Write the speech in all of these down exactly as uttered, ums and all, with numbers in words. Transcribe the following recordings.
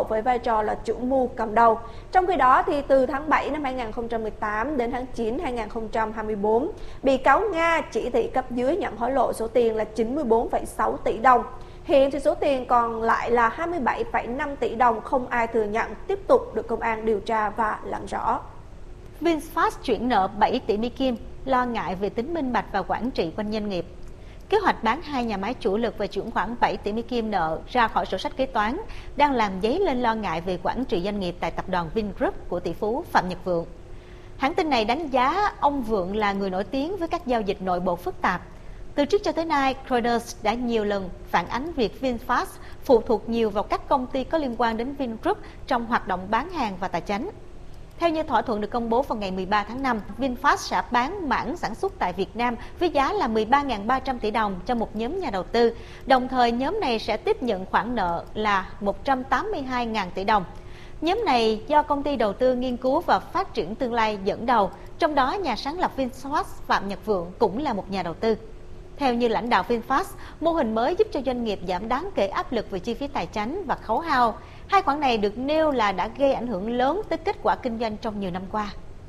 lộ với vai trò là chủ mưu cầm đầu. Trong khi đó, thì từ tháng bảy năm hai nghìn không trăm mười tám đến tháng chín năm hai nghìn không trăm hai mươi tư, bị cáo Nga chỉ thị cấp dưới nhận hối lộ số tiền là chín mươi tư phẩy sáu tỷ đồng. Hiện thì số tiền còn lại là hai mươi bảy phẩy năm tỷ đồng không ai thừa nhận, tiếp tục được công an điều tra và làm rõ. VinFast chuyển nợ bảy tỷ Mỹ Kim, lo ngại về tính minh bạch và quản trị quanh doanh nghiệp. Kế hoạch bán hai nhà máy chủ lực và chuyển khoảng bảy tỷ Mỹ Kim nợ ra khỏi sổ sách kế toán đang làm dấy lên lo ngại về quản trị doanh nghiệp tại tập đoàn Vingroup của tỷ phú Phạm Nhật Vượng. Hãng tin này đánh giá ông Vượng là người nổi tiếng với các giao dịch nội bộ phức tạp. Từ trước cho tới nay, Reuters đã nhiều lần phản ánh việc VinFast phụ thuộc nhiều vào các công ty có liên quan đến Vingroup trong hoạt động bán hàng và tài chánh. Theo như thỏa thuận được công bố vào ngày mười ba tháng năm, VinFast sẽ bán mảng sản xuất tại Việt Nam với giá là mười ba nghìn ba trăm tỷ đồng cho một nhóm nhà đầu tư. Đồng thời, nhóm này sẽ tiếp nhận khoản nợ là một trăm tám mươi hai nghìn tỷ đồng. Nhóm này do công ty đầu tư nghiên cứu và phát triển tương lai dẫn đầu, trong đó nhà sáng lập VinFast Phạm Nhật Vượng cũng là một nhà đầu tư. Theo như lãnh đạo VinFast, mô hình mới giúp cho doanh nghiệp giảm đáng kể áp lực về chi phí tài chánh và khấu hao. Hai khoản này được nêu là đã gây ảnh hưởng lớn tới kết quả kinh doanh trong nhiều năm qua.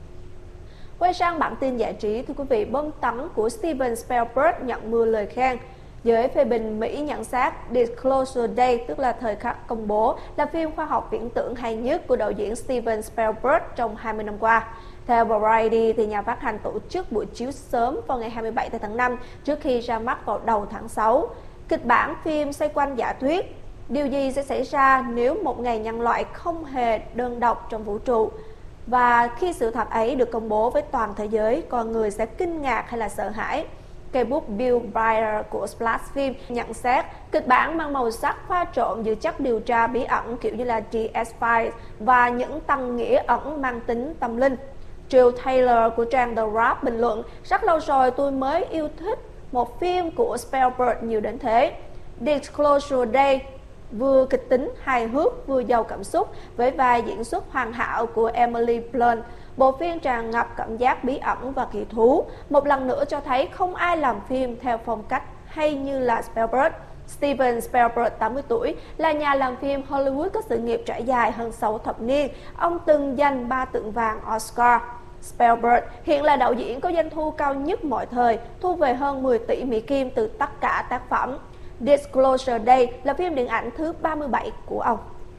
Quay sang bản tin giải trí, thưa quý vị, bom tấn của Steven Spielberg nhận mưa lời khen. Giới phê bình Mỹ nhận xét Disclosure Day, tức là thời khắc công bố, là phim khoa học viễn tưởng hay nhất của đạo diễn Steven Spielberg trong hai mươi năm qua. Theo Variety, thì nhà phát hành tổ chức buổi chiếu sớm vào ngày hai mươi bảy tháng năm trước khi ra mắt vào đầu tháng sáu. Kịch bản phim xoay quanh giả thuyết điều gì sẽ xảy ra nếu một ngày nhân loại không hề đơn độc trong vũ trụ. Và khi sự thật ấy được công bố với toàn thế giới, con người sẽ kinh ngạc hay là sợ hãi. Cây bút Bill Byer của Splash Film nhận xét kịch bản mang màu sắc pha trộn giữa chất điều tra bí ẩn kiểu như là The X-Files và những tầng nghĩa ẩn mang tính tâm linh. Jill Taylor của trang The Wrap bình luận, rất lâu rồi tôi mới yêu thích một phim của Spielberg nhiều đến thế. Disclosure Day vừa kịch tính hài hước vừa giàu cảm xúc với vai diễn xuất hoàn hảo của Emily Blunt. Bộ phim tràn ngập cảm giác bí ẩn và kỳ thú, một lần nữa cho thấy không ai làm phim theo phong cách hay như là Spielberg. Steven Spielberg, tám mươi tuổi, là nhà làm phim Hollywood có sự nghiệp trải dài hơn sáu thập niên. Ông từng giành ba tượng vàng Oscar. Spielberg hiện là đạo diễn có doanh thu cao nhất mọi thời, thu về hơn mười tỷ Mỹ Kim từ tất cả tác phẩm. Disclosure Day là phim điện ảnh thứ ba mươi bảy của ông.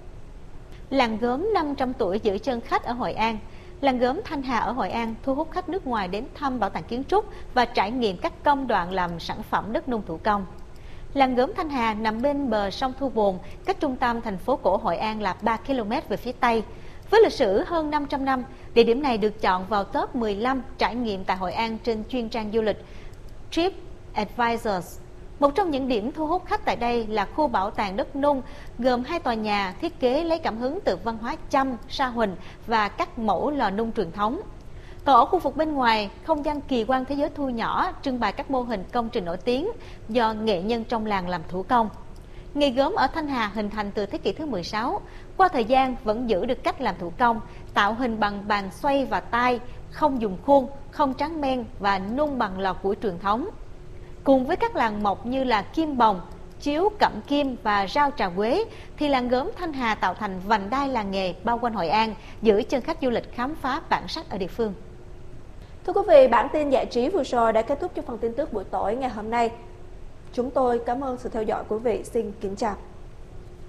Làng gốm năm trăm tuổi giữ chân khách ở Hội An. Làng gốm Thanh Hà ở Hội An thu hút khách nước ngoài đến thăm bảo tàng kiến trúc và trải nghiệm các công đoạn làm sản phẩm đất nung thủ công. Làng gốm Thanh Hà nằm bên bờ sông Thu Bồn, cách trung tâm thành phố cổ Hội An là ba ki lô mét về phía Tây. Với lịch sử hơn năm trăm năm, địa điểm này được chọn vào top mười lăm trải nghiệm tại Hội An trên chuyên trang du lịch TripAdvisor. Một trong những điểm thu hút khách tại đây là khu bảo tàng đất nung, gồm hai tòa nhà thiết kế lấy cảm hứng từ văn hóa Chăm, Sa Huỳnh và các mẫu lò nung truyền thống. Còn ở khu vực bên ngoài, không gian kỳ quan thế giới thu nhỏ trưng bày các mô hình công trình nổi tiếng do nghệ nhân trong làng làm thủ công. Nghề gốm ở Thanh Hà hình thành từ thế kỷ thứ mười sáu, qua thời gian vẫn giữ được cách làm thủ công, tạo hình bằng bàn xoay và tay, không dùng khuôn, không tráng men và nung bằng lò củi truyền thống. Cùng với các làng mộc như là Kim Bồng, Chiếu Cẩm Kim và Rau Trà Quế, thì làng gốm Thanh Hà tạo thành vành đai làng nghề bao quanh Hội An, giữ chân khách du lịch khám phá bản sắc ở địa phương. Thưa quý vị, bản tin giải trí vừa rồi đã kết thúc cho phần tin tức buổi tối ngày hôm nay. Chúng tôi cảm ơn sự theo dõi của quý vị. Xin kính chào.